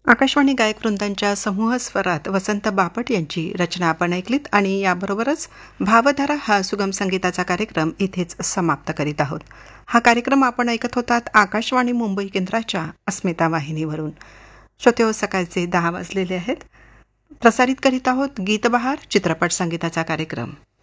आकाशवाणी गायक वृंदांच्या समूह स्वरात वसंत बापट यांची रचना आपण ऐकलीत आणि याबरोबरच भावधारा हा सुगम संगीताचा कार्यक्रम इथेच समाप्त करीत आहोत. हा कार्यक्रम आपण ऐकत होतात आकाशवाणी मुंबई केंद्राच्या अस्मिता वाहिनीवरून. श्रोतेहो, सकाळचे 10 वाजलेले आहेत. प्रसारित करीत आहोत गीतबहार चित्रपट संगीताचा कार्यक्रम.